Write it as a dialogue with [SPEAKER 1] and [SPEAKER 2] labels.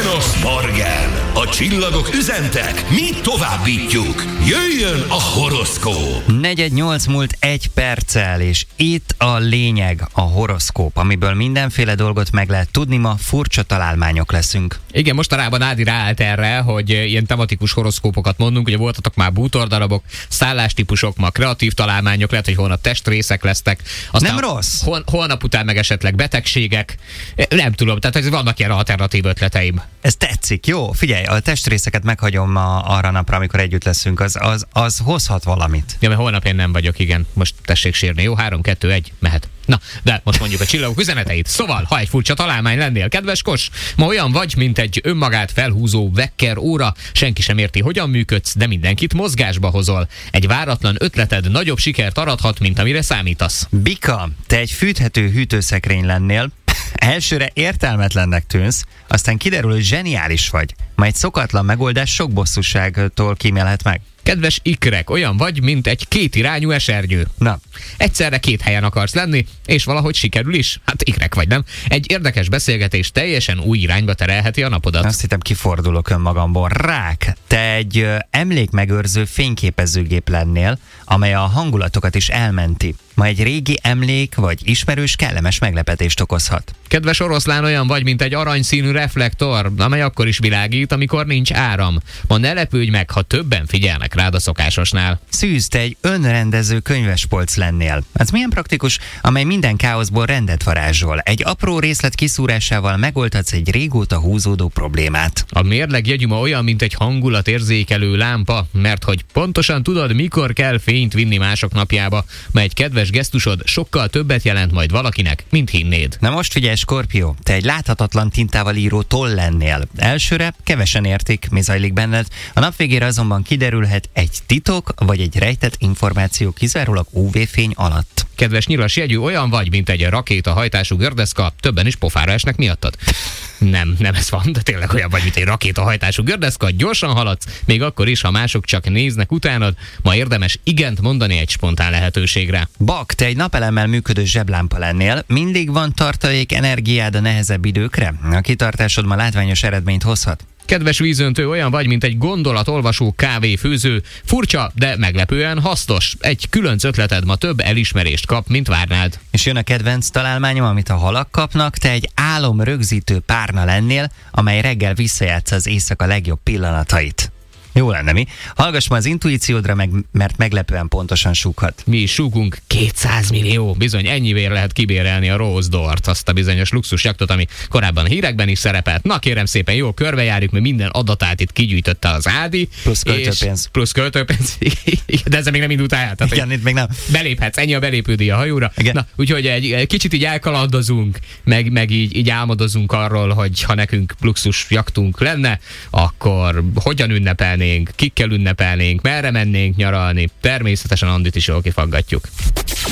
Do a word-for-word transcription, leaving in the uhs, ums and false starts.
[SPEAKER 1] Kronosz Morgen. A csillagok üzentek, mi továbbítjuk. Jöjjön a horoszkóp.
[SPEAKER 2] negyven nyolc múlt egy perccel, és itt a lényeg, a horoszkóp, amiből mindenféle dolgot meg lehet tudni, ma furcsa találmányok leszünk.
[SPEAKER 3] Igen, mostanában Ádi ráállt erre, hogy ilyen tematikus horoszkópokat mondunk, ugye voltatok már bútordarabok, szállástípusok, ma kreatív találmányok, lehet, hogy holnap testrészek lesznek. Aztán
[SPEAKER 2] Nem rossz.
[SPEAKER 3] Hol, holnap után meg esetleg betegségek. Nem tudom, tehát vannak ilyen alternatív ötleteim.
[SPEAKER 2] Ez tetszik, jó? Figyelj, a testrészeket meghagyom a, arra napra, amikor együtt leszünk, az, az, az hozhat valamit.
[SPEAKER 3] Ja, mert holnap én nem vagyok, igen. Most tessék sírni, jó? három, kettő, egy, mehet. Na, de most mondjuk a csillagok üzeneteit. Szóval, ha egy furcsa találmány lennél, kedves Kos, ma olyan vagy, mint egy önmagát felhúzó vekker óra, senki sem érti, hogyan működsz, de mindenkit mozgásba hozol. Egy váratlan ötleted nagyobb sikert arathat, mint amire számítasz.
[SPEAKER 2] Bika, te egy fűthető hűtőszekrény lennél, elsőre értelmetlennek tűnsz, aztán kiderül, hogy zseniális vagy. Majd szokatlan megoldás sok bosszúságtól kímélhet meg.
[SPEAKER 3] Kedves ikrek, olyan vagy, mint egy kétirányú esernyő.
[SPEAKER 2] Na.
[SPEAKER 3] Egyszerre két helyen akarsz lenni, és valahogy sikerül is. Hát ikrek vagy, nem? Egy érdekes beszélgetés teljesen új irányba terelheti a napodat.
[SPEAKER 2] Azt hittem, kifordulok önmagamból. Rák, te egy ö, emlékmegőrző fényképezőgép lennél, amely a hangulatokat is elmenti. Ma egy régi emlék vagy ismerős kellemes meglepetést okozhat.
[SPEAKER 3] Kedves oroszlán, olyan vagy, mint egy aranyszínű reflektor, amely akkor is világít, amikor nincs áram. Ma ne lepődj meg, ha többen figyelnek rád a szokásosnál.
[SPEAKER 2] Szűz, te egy önrendező könyvespolc lennél. Ez milyen praktikus, amely minden káoszból rendet varázsol. Egy apró részlet kiszúrásával megoldhatsz egy régóta húzódó problémát.
[SPEAKER 3] A mérleg jegyű ma olyan, mint egy hangulatérzékelő lámpa, mert hogy pontosan tudod, mikor kell fényt vinni mások napjába, mert egy kedves gesztusod sokkal többet jelent majd valakinek, mint hinnéd.
[SPEAKER 2] Na most figyelj, Skorpió, te egy láthatatlan tintával író toll lennél. Elsőre kevesen értik, mi zajlik benned, a nap végére azonban kiderülhet egy titok vagy egy rejtett információ kizárólag ú vé-fény alatt.
[SPEAKER 3] Kedves nyilas jegyű, olyan vagy, mint egy rakétahajtású gördeszka, többen is pofára esnek miattad. Nem, nem ez van, de tényleg olyan vagy, mint egy rakétahajtású gördeszka, gyorsan haladsz, még akkor is, ha mások csak néznek utánad, ma érdemes igent mondani egy spontán lehetőségre.
[SPEAKER 2] Bak, te egy napelemmel működő zseblámpa lennél, mindig van tartalék energiád a nehezebb időkre? A kitartásod ma látványos eredményt hozhat.
[SPEAKER 3] Kedves vízöntő, olyan vagy, mint egy gondolatolvasó kávéfőző, furcsa, de meglepően hasznos. Egy különc ötleted ma több elismerést kap, mint várnád.
[SPEAKER 2] És jön a kedvenc találmányom, amit a halak kapnak, te egy álomrögzítő párna lennél, amely reggel visszajátsz az éjszaka legjobb pillanatait. Jó lenne, mi? Hallgass ma az intuíciódra, meg, mert meglepően pontosan súghat.
[SPEAKER 3] Mi is súgunk kétszáz millió. Bizony ennyivér lehet kibérelni a Rose Dort, azt a bizonyos luxusjaktot, ami korábban a hírekben is szerepelt. Na kérem szépen, jó, körbejárjuk, mert minden adatát itt kigyűjtötte az Ádi.
[SPEAKER 2] Plusz költőpénz.
[SPEAKER 3] Plusz költőpénz. De ezzel még nem indult el. Tehát,
[SPEAKER 2] igen, itt még nem.
[SPEAKER 3] Beléphetsz, ennyi a belépődíj a hajóra. Igen. Na, úgyhogy egy, egy kicsit így elkalandozunk, meg, meg így, így álmodozunk arról, hogy ha nekünk luxus jaktunk lenne, akkor hogyan ünnepelnénk, kikkel ünnepelnénk, merre mennénk nyaralni, természetesen Andit is jól kifaggatjuk.